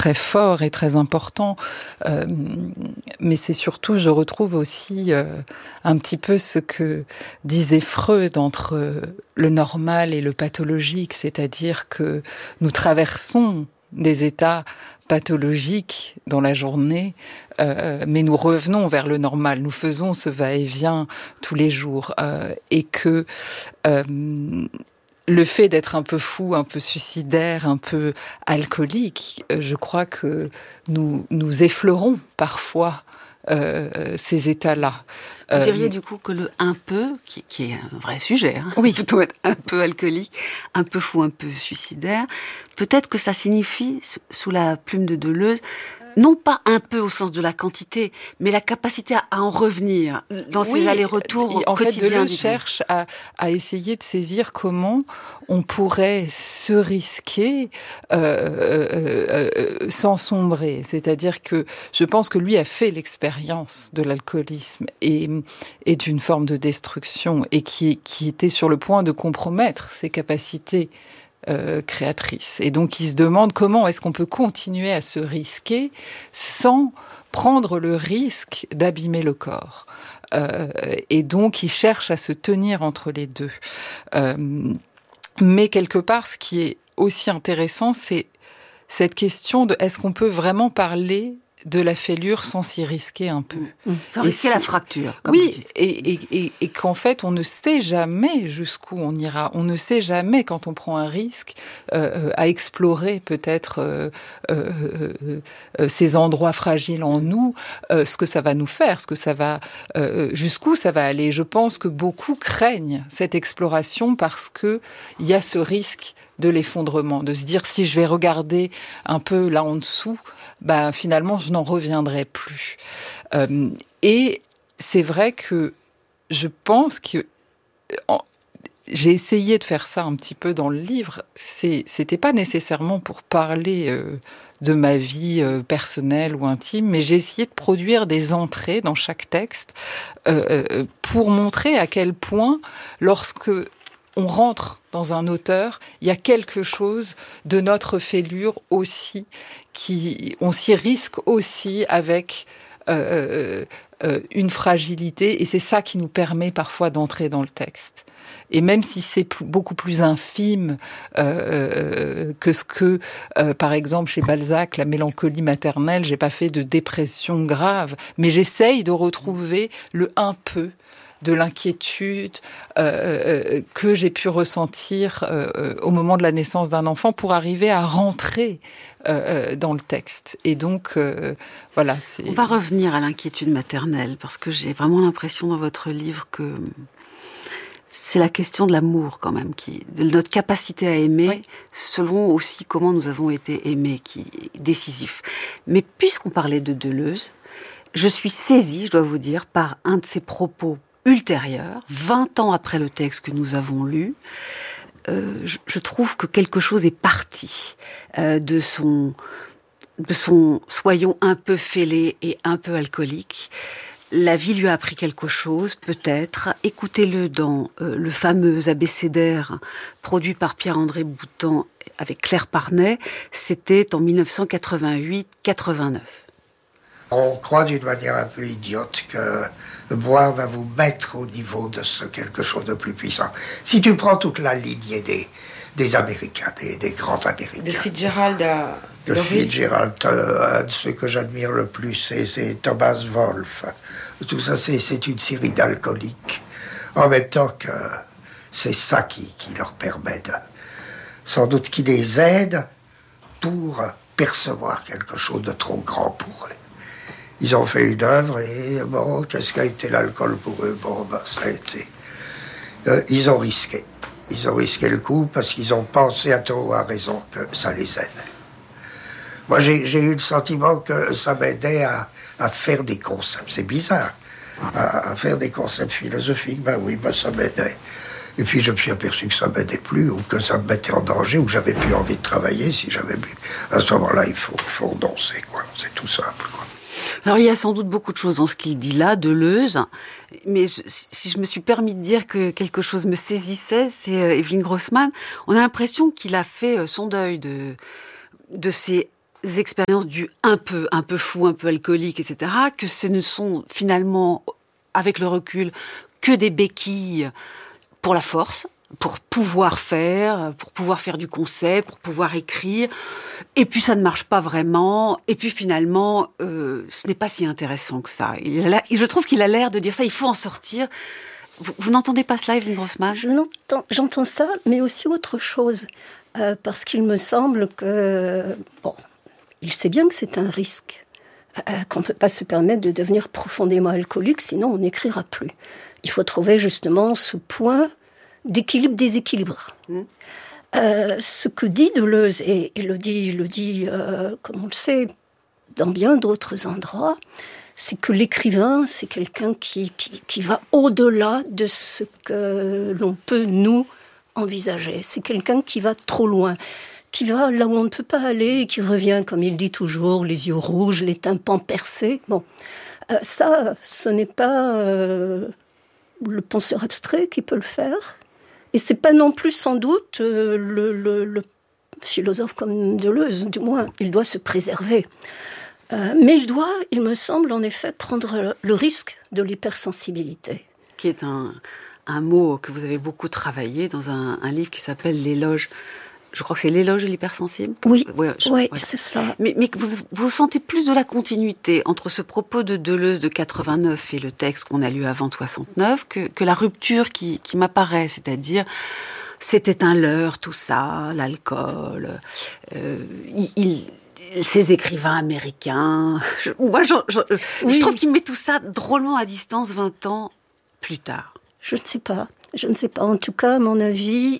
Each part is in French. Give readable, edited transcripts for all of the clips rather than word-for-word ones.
très fort et très important. Mais c'est surtout, je retrouve aussi un petit peu ce que disait Freud entre le normal et le pathologique, c'est-à-dire que nous traversons des états pathologiques dans la journée, mais nous revenons vers le normal. Nous faisons ce va-et-vient tous les jours, et que le fait d'être un peu fou, un peu suicidaire, un peu alcoolique, je crois que nous effleurons parfois ces états-là. Vous diriez du coup que le un peu, qui est un vrai sujet, oui. Plutôt être un peu alcoolique, un peu fou, un peu suicidaire, peut-être que ça signifie, sous la plume de Deleuze, non pas un peu au sens de la quantité, mais la capacité à en revenir dans ces allers-retours en quotidiens. En fait, Deleuze cherche à essayer de saisir comment on pourrait se risquer sans sombrer. C'est-à-dire que je pense que lui a fait l'expérience de l'alcoolisme et d'une forme de destruction et qui était sur le point de compromettre ses capacités créatrice. Et donc, il se demande comment est-ce qu'on peut continuer à se risquer sans prendre le risque d'abîmer le corps. Et donc, il cherche à se tenir entre les deux. Mais quelque part, ce qui est aussi intéressant, c'est cette question de est-ce qu'on peut vraiment parler de la fêlure sans s'y risquer un peu. Sans risquer la fracture, comme oui, vous dites. Et qu'en fait, on ne sait jamais jusqu'où on ira. On ne sait jamais, quand on prend un risque, à explorer peut-être ces endroits fragiles en nous, ce que ça va nous faire, ce que ça va, jusqu'où ça va aller. Je pense que beaucoup craignent cette exploration parce que il y a ce risque de l'effondrement, de se dire si je vais regarder un peu là en dessous, bah finalement je n'en reviendrai plus. Et c'est vrai que je pense que j'ai essayé de faire ça un petit peu dans le livre. C'était pas nécessairement pour parler de ma vie personnelle ou intime, mais j'ai essayé de produire des entrées dans chaque texte pour montrer à quel point, lorsque on rentre dans un auteur, il y a quelque chose de notre fêlure aussi, on s'y risque aussi avec une fragilité, et c'est ça qui nous permet parfois d'entrer dans le texte. Et même si c'est beaucoup plus infime que ce que, par exemple, chez Balzac, la mélancolie maternelle, j'ai pas fait de dépression grave, mais j'essaye de retrouver le un peu de l'inquiétude que j'ai pu ressentir au moment de la naissance d'un enfant pour arriver à rentrer dans le texte. Et donc, voilà. On va revenir à l'inquiétude maternelle, parce que j'ai vraiment l'impression dans votre livre que c'est la question de l'amour quand même, de notre capacité à aimer, oui, selon aussi comment nous avons été aimés, qui est décisif. Mais puisqu'on parlait de Deleuze, je suis saisie, je dois vous dire, par un de ses propos ultérieurs, 20 ans après le texte que nous avons lu. Je trouve que quelque chose est parti de son soyons un peu fêlé et un peu alcoolique. La vie lui a appris quelque chose, peut-être. Écoutez-le dans le fameux abécédaire produit par Pierre-André Boutan avec Claire Parnet. C'était en 1988-89. On croit d'une manière un peu idiote que boire va vous mettre au niveau de ce quelque chose de plus puissant. Si tu prends toute la lignée des Américains, des grands Américains. De Fitzgerald à... De Fitzgerald, un de ceux que j'admire le plus, c'est Thomas Wolfe. Tout ça, c'est une série d'alcooliques. En même temps que c'est ça qui leur permet sans doute qui les aide pour percevoir quelque chose de trop grand pour eux. Ils ont fait une œuvre et bon, qu'est-ce qu'a été l'alcool pour eux? Bon, ben, ça a été... ils ont risqué. Ils ont risqué le coup parce qu'ils ont pensé à tort ou à raison que ça les aide. Moi, j'ai eu le sentiment que ça m'aidait à faire des concepts. C'est bizarre. À faire des concepts philosophiques, ben oui, ben ça m'aidait. Et puis je me suis aperçu que ça m'aidait plus, ou que ça me mettait en danger, ou que j'avais plus envie de travailler si j'avais bu. À ce moment-là, il faut renoncer, quoi. C'est tout simple, quoi. Alors, il y a sans doute beaucoup de choses dans ce qu'il dit là, Deleuze, mais si je me suis permis de dire que quelque chose me saisissait, c'est Evelyne Grossman. On a l'impression qu'il a fait son deuil de ces expériences du un peu fou, un peu alcoolique, etc., que ce ne sont finalement, avec le recul, que des béquilles pour la force, pour pouvoir faire du concept, pour pouvoir écrire, et puis ça ne marche pas vraiment, et puis finalement, ce n'est pas si intéressant que ça. Je trouve qu'il a l'air de dire ça, il faut en sortir. Vous n'entendez pas cela, Evelyne Grossman ? J'entends ça, mais aussi autre chose, parce qu'il me semble que, il sait bien que c'est un risque, qu'on ne peut pas se permettre de devenir profondément alcoolique, sinon on n'écrira plus. Il faut trouver justement ce point d'équilibre. Ce que dit Deleuze, et il le dit comme on le sait, dans bien d'autres endroits, c'est que l'écrivain, c'est quelqu'un qui va au-delà de ce que l'on peut nous envisager. C'est quelqu'un qui va trop loin, qui va là où on ne peut pas aller, et qui revient, comme il dit toujours, les yeux rouges, les tympans percés. Ça, ce n'est pas le penseur abstrait qui peut le faire. Et c'est pas non plus sans doute le philosophe comme Deleuze, du moins, il doit se préserver. Mais il doit, il me semble, en effet, prendre le risque de l'hypersensibilité. Qui est un mot que vous avez beaucoup travaillé dans un livre qui s'appelle L'éloge. Je crois que c'est l'éloge de l'hypersensible. Oui, voilà. C'est cela. Mais vous sentez plus de la continuité entre ce propos de Deleuze de 89 et le texte qu'on a lu avant 69 que la rupture qui m'apparaît, c'est-à-dire c'était un leurre tout ça, l'alcool, ces écrivains américains. Je trouve qu'il met tout ça drôlement à distance 20 ans plus tard. Je ne sais pas. En tout cas, à mon avis,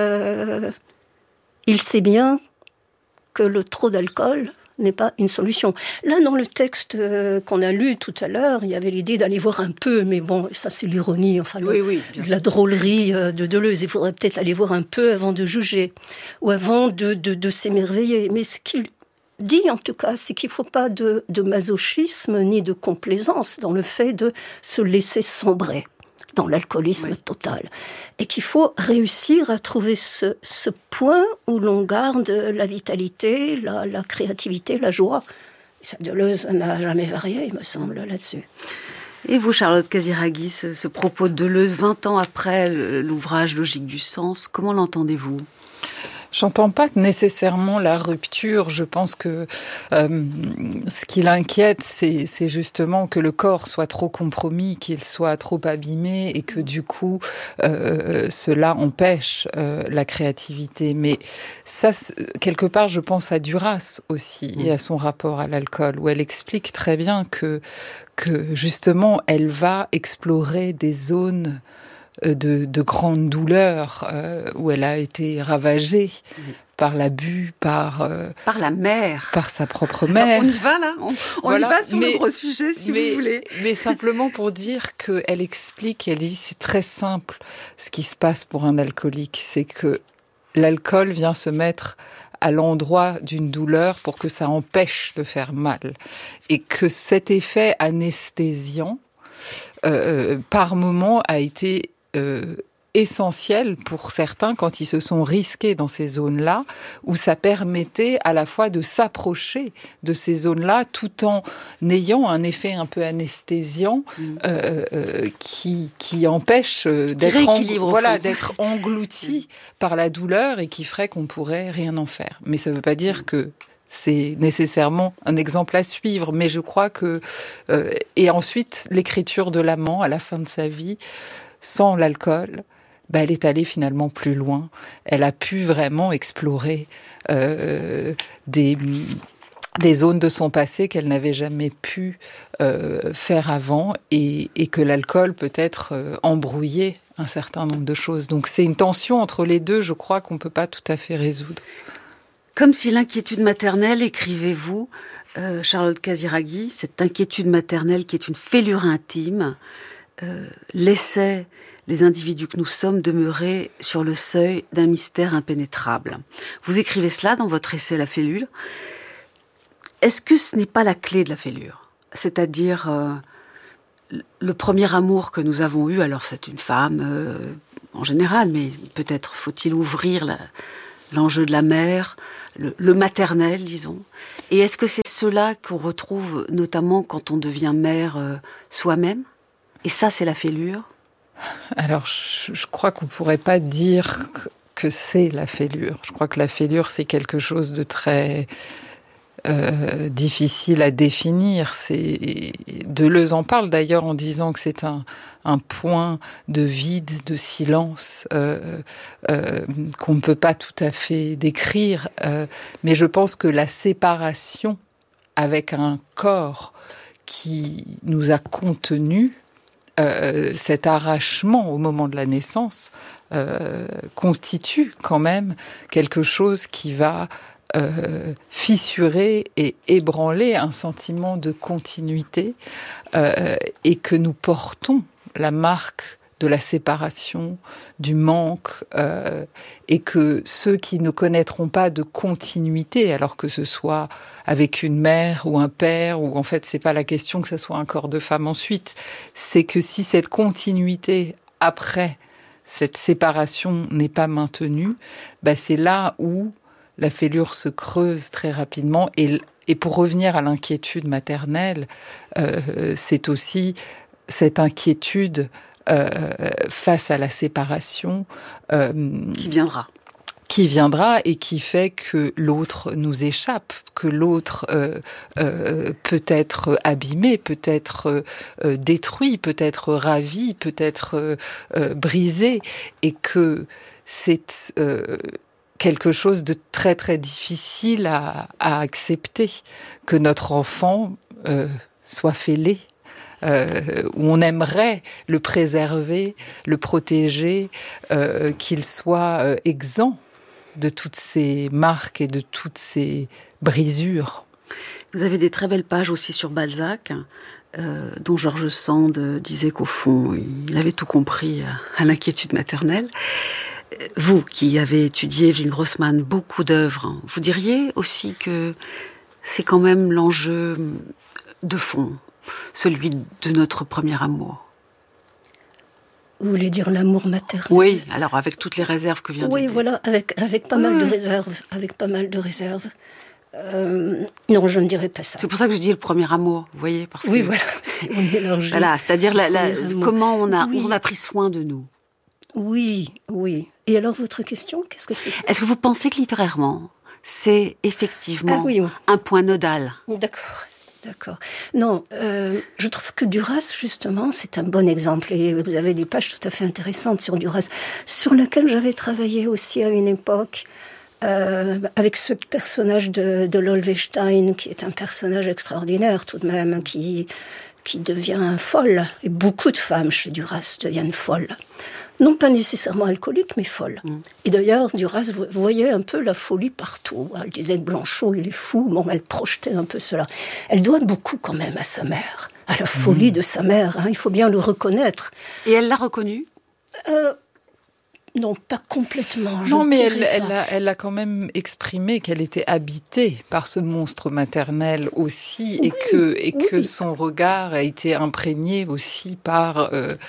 il sait bien que le trop d'alcool n'est pas une solution. Là, dans le texte qu'on a lu tout à l'heure, il y avait l'idée d'aller voir un peu, mais bon, ça c'est l'ironie, la drôlerie de Deleuze. Il faudrait peut-être aller voir un peu avant de juger, ou avant de s'émerveiller. Mais ce qu'il dit, en tout cas, c'est qu'il ne faut pas de masochisme ni de complaisance dans le fait de se laisser sombrer dans l'alcoolisme total. Et qu'il faut réussir à trouver ce point où l'on garde la vitalité, la créativité, la joie. Et ça, Deleuze n'a jamais varié, il me semble, là-dessus. Et vous, Charlotte Casiraghi, ce propos de Deleuze, 20 ans après l'ouvrage Logique du sens, comment l'entendez-vous ? J'entends pas nécessairement la rupture. Je pense que ce qui l'inquiète, c'est justement que le corps soit trop compromis, qu'il soit trop abîmé et que du coup, cela empêche la créativité. Mais ça, quelque part, je pense à Duras aussi et à son rapport à l'alcool, où elle explique très bien que justement, elle va explorer des zones de grande douleur où elle a été ravagée par l'abus, par la mère, par sa propre mère. Alors, on y va là, on y va sur le gros sujet si vous voulez. Mais simplement pour dire qu'elle explique, elle dit c'est très simple ce qui se passe pour un alcoolique, c'est que l'alcool vient se mettre à l'endroit d'une douleur pour que ça empêche de faire mal et que cet effet anesthésiant par moment a été essentiel pour certains quand ils se sont risqués dans ces zones-là, où ça permettait à la fois de s'approcher de ces zones-là tout en ayant un effet un peu anesthésiant qui empêche d'être englouti par la douleur et qui ferait qu'on pourrait rien en faire. Mais ça ne veut pas dire que c'est nécessairement un exemple à suivre, mais je crois que... et ensuite, l'écriture de l'amant à la fin de sa vie, sans l'alcool, elle est allée finalement plus loin. Elle a pu vraiment explorer des zones de son passé qu'elle n'avait jamais pu faire avant et que l'alcool peut-être embrouillait un certain nombre de choses. Donc c'est une tension entre les deux, je crois, qu'on ne peut pas tout à fait résoudre. Comme si l'inquiétude maternelle, écrivez-vous, Charlotte Casiraghi, cette inquiétude maternelle qui est une fêlure intime, laissait les individus que nous sommes demeurer sur le seuil d'un mystère impénétrable. Vous écrivez cela dans votre essai La Fêlure. Est-ce que ce n'est pas la clé de la fêlure ? C'est-à-dire le premier amour que nous avons eu, alors c'est une femme en général, mais peut-être faut-il ouvrir l'enjeu de la mère, le maternel, disons. Et est-ce que c'est cela qu'on retrouve notamment quand on devient mère soi-même? Et ça, c'est la fêlure? Alors, je crois qu'on ne pourrait pas dire que c'est la fêlure. Je crois que la fêlure, c'est quelque chose de très difficile à définir. Deleuze en parle d'ailleurs en disant que c'est un point de vide, de silence qu'on ne peut pas tout à fait décrire. Mais je pense que la séparation avec un corps qui nous a contenus, cet arrachement au moment de la naissance constitue quand même quelque chose qui va fissurer et ébranler un sentiment de continuité et que nous portons la marque de la séparation, du manque, et que ceux qui ne connaîtront pas de continuité, alors que ce soit avec une mère ou un père, ou en fait c'est pas la question que ce soit un corps de femme ensuite, c'est que si cette continuité après cette séparation n'est pas maintenue, c'est là où la fêlure se creuse très rapidement. Et pour revenir à l'inquiétude maternelle, c'est aussi cette inquiétude face à la séparation qui viendra et qui fait que l'autre nous échappe, que l'autre peut être abîmé, peut être détruit, peut être ravi, peut être brisé, et que c'est quelque chose de très très difficile à accepter, que notre enfant soit fêlé. Où on aimerait le préserver, le protéger, qu'il soit exempt de toutes ces marques et de toutes ces brisures. Vous avez des très belles pages aussi sur Balzac, dont George Sand disait qu'au fond, il avait tout compris à l'inquiétude maternelle. Vous, qui avez étudié Evelyne Grossman, beaucoup d'œuvres, vous diriez aussi que c'est quand même l'enjeu de fond, celui de notre premier amour. Vous voulez dire l'amour maternel? Oui, alors avec toutes les réserves que vient de dire. Oui, voilà, avec pas mal de réserves. Avec pas mal de réserves. Non, je ne dirais pas ça. C'est pour ça que je dis le premier amour, vous voyez, parce oui, que voilà, si on mélange. Voilà, c'est-à-dire comment on a pris soin de nous. Oui, oui. Et alors, votre question, qu'est-ce que c'est? Est-ce que vous pensez que littérairement, c'est effectivement un point nodal? D'accord. Non, je trouve que Duras, justement, c'est un bon exemple. Et vous avez des pages tout à fait intéressantes sur Duras, sur laquelle j'avais travaillé aussi à une époque, avec ce personnage de Lolvestein, qui est un personnage extraordinaire tout de même, qui devient folle. Et beaucoup de femmes chez Duras deviennent folles. Non pas nécessairement alcooliques, mais folles. Et d'ailleurs, Duras voyait un peu la folie partout. Elle disait que Blanchot, il est fou. Bon, elle projetait un peu cela. Elle doit beaucoup quand même à sa mère, à la folie de sa mère. Il faut bien le reconnaître. Et elle l'a reconnu? Non, pas complètement. Non, mais elle a quand même exprimé qu'elle était habitée par ce monstre maternel aussi, et que son regard a été imprégné aussi par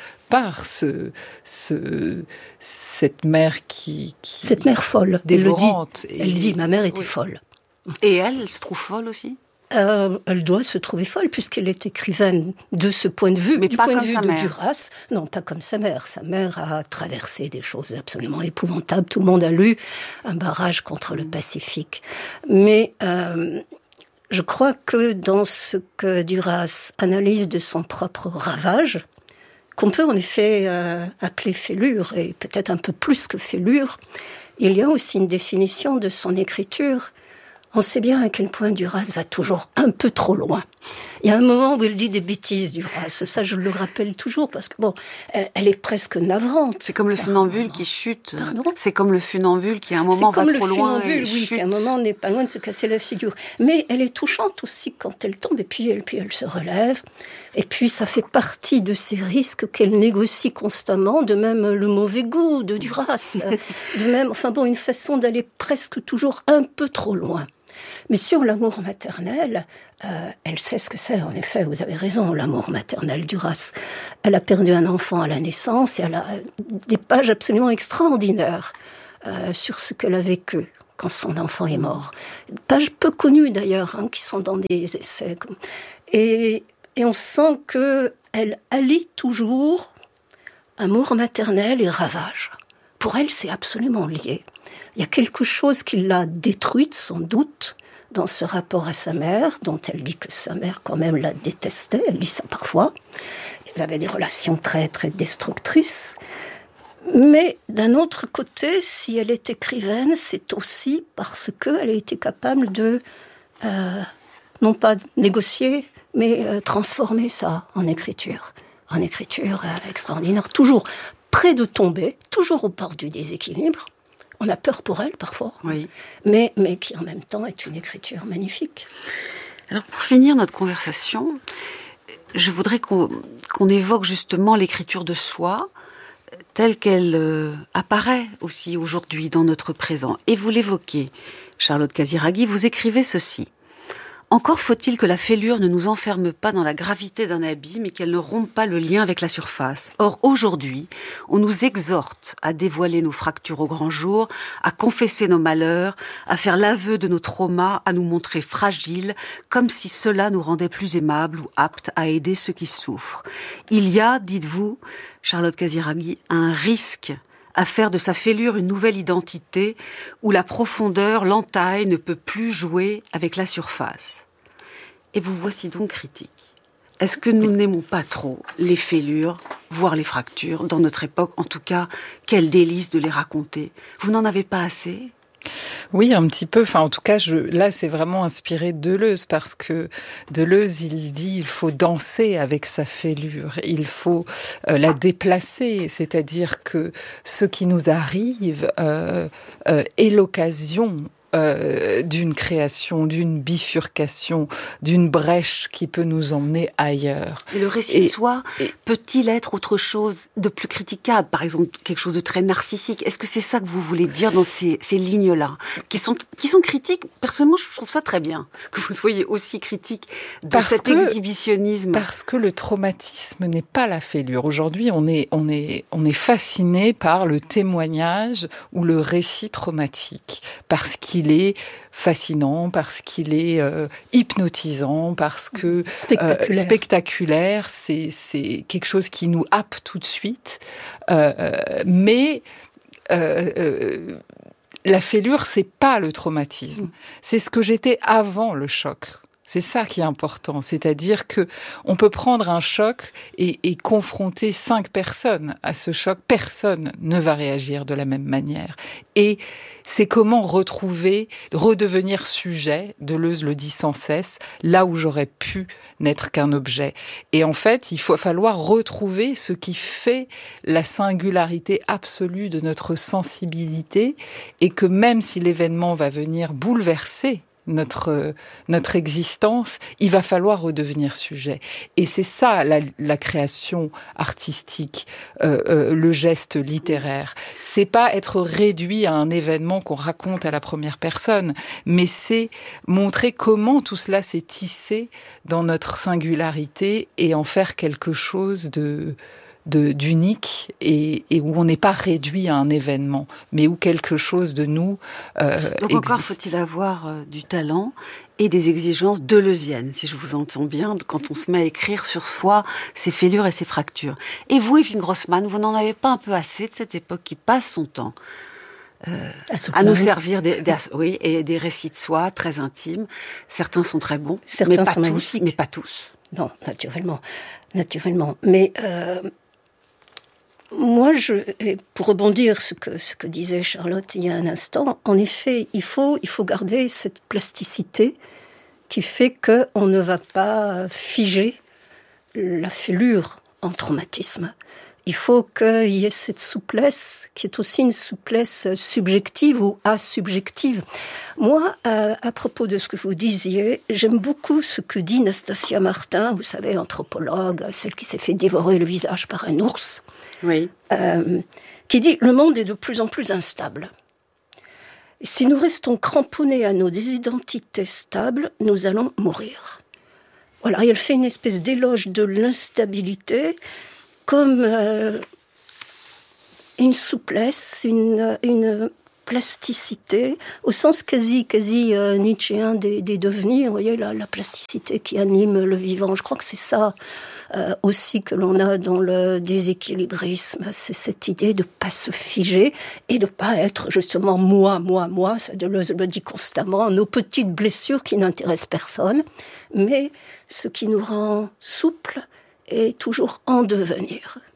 cette mère cette mère folle, dévorante. Elle dit, ma mère était folle. Et elle se trouve folle aussi? Elle doit se trouver folle, puisqu'elle est écrivaine de ce point de vue, mais du pas point comme de vue sa de mère. Duras. Non, pas comme sa mère. Sa mère a traversé des choses absolument épouvantables. Tout le monde a lu Un barrage contre le Pacifique. Mais je crois que dans ce que Duras analyse de son propre ravage, qu'on peut en effet appeler fêlure, et peut-être un peu plus que fêlure, il y a aussi une définition de son écriture. On sait bien à quel point Duras va toujours un peu trop loin. Il y a un moment où il dit des bêtises, Duras. Ça, je le rappelle toujours, parce que elle est presque navrante. C'est comme le funambule qui chute. Pardon ? C'est comme le funambule qui, à un moment, va trop loin et chute. Qui, à un moment, n'est pas loin de se casser la figure. Mais elle est touchante aussi quand elle tombe, et puis elle se relève. Et puis, ça fait partie de ces risques qu'elle négocie constamment, de même le mauvais goût de Duras. De même, une façon d'aller presque toujours un peu trop loin. Mais sur l'amour maternel, elle sait ce que c'est, en effet, vous avez raison, l'amour maternel Duras. Elle a perdu un enfant à la naissance et elle a des pages absolument extraordinaires sur ce qu'elle a vécu quand son enfant est mort. Pages peu connues d'ailleurs, qui sont dans des essais. Et on sent qu'elle allie toujours amour maternel et ravage. Pour elle, c'est absolument lié. Il y a quelque chose qui l'a détruite, sans doute, dans ce rapport à sa mère, dont elle dit que sa mère, quand même, la détestait. Elle dit ça parfois. Ils avaient des relations très, très destructrices. Mais d'un autre côté, si elle est écrivaine, c'est aussi parce qu'elle a été capable de, non pas négocier, mais transformer ça en écriture. En écriture extraordinaire, toujours près de tomber, toujours au bord du déséquilibre. On a peur pour elle, parfois, oui. mais qui, en même temps, est une écriture magnifique. Alors, pour finir notre conversation, je voudrais qu'on évoque justement l'écriture de soi, telle qu'elle apparaît aussi aujourd'hui dans notre présent. Et vous l'évoquez, Charlotte Casiraghi, vous écrivez ceci. Encore faut-il que la fêlure ne nous enferme pas dans la gravité d'un abîme et qu'elle ne rompe pas le lien avec la surface. Or, aujourd'hui, on nous exhorte à dévoiler nos fractures au grand jour, à confesser nos malheurs, à faire l'aveu de nos traumas, à nous montrer fragiles, comme si cela nous rendait plus aimables ou aptes à aider ceux qui souffrent. Il y a, dites-vous, Charlotte Casiraghi, un risque à faire de sa fêlure une nouvelle identité où la profondeur, l'entaille ne peut plus jouer avec la surface. Et vous voici donc critique. Est-ce que nous n'aimons pas trop les fêlures, voire les fractures, dans notre époque? En tout cas, quel délice de les raconter. Vous n'en avez pas assez ? Oui, un petit peu. Enfin, en tout cas, là, c'est vraiment inspiré de Deleuze, parce que Deleuze, il dit, il faut danser avec sa fêlure, il faut la déplacer, c'est-à-dire que ce qui nous arrive est l'occasion d'une création, d'une bifurcation, d'une brèche qui peut nous emmener ailleurs. Et le récit de soi peut-il être autre chose de plus critiquable? Par exemple, quelque chose de très narcissique. Est-ce que c'est ça que vous voulez dire dans ces lignes-là, qui sont critiques? Personnellement, je trouve ça très bien que vous soyez aussi critique de cet exhibitionnisme. Parce que le traumatisme n'est pas la fêlure. Aujourd'hui, on est fasciné par le témoignage ou le récit traumatique, parce qu'il est fascinant, parce qu'il est hypnotisant, parce que spectaculaire, c'est quelque chose qui nous happe tout de suite. Mais la fêlure, c'est pas le traumatisme. C'est ce que j'étais avant le choc. C'est ça qui est important, c'est-à-dire que on peut prendre un choc et confronter 5 personnes à ce choc. Personne ne va réagir de la même manière. Et c'est comment redevenir sujet, Deleuze le dit sans cesse, là où j'aurais pu n'être qu'un objet. Et en fait, il va falloir retrouver ce qui fait la singularité absolue de notre sensibilité, et que même si l'événement va venir bouleverser notre existence, il va falloir redevenir sujet. Et c'est ça la création artistique, le geste littéraire. C'est pas être réduit à un événement qu'on raconte à la première personne, mais c'est montrer comment tout cela s'est tissé dans notre singularité et en faire quelque chose d'unique et où on n'est pas réduit à un événement, mais où quelque chose de nous Donc encore faut-il avoir du talent et des exigences deleuziennes, si je vous entends bien, quand on se met à écrire sur soi, ses fêlures et ses fractures. Et vous, Evelyne Grossman, vous n'en avez pas un peu assez de cette époque qui passe son temps à nous servir des récits de soi très intimes? Certains sont très bons, certains sont magnifiques, mais pas tous. Non, naturellement. Mais moi, pour rebondir ce que disait Charlotte il y a un instant, en effet, il faut garder cette plasticité qui fait qu'on ne va pas figer la fêlure en traumatisme. Il faut qu'il y ait cette souplesse, qui est aussi une souplesse subjective ou asubjective. Moi, à propos de ce que vous disiez, j'aime beaucoup ce que dit Nastasia Martin, vous savez, anthropologue, celle qui s'est fait dévorer le visage par un ours, oui. Qui dit « Le monde est de plus en plus instable. Si nous restons cramponnés à nos identités stables, nous allons mourir. » Voilà, elle fait une espèce d'éloge de l'instabilité, comme une souplesse, une plasticité, au sens quasi nietzschéen des devenirs, vous voyez, la plasticité qui anime le vivant. Je crois que c'est ça aussi que l'on a dans le déséquilibrisme, c'est cette idée de ne pas se figer et de ne pas être justement moi, ça le dit constamment, nos petites blessures qui n'intéressent personne, mais ce qui nous rend souples et toujours en devenir.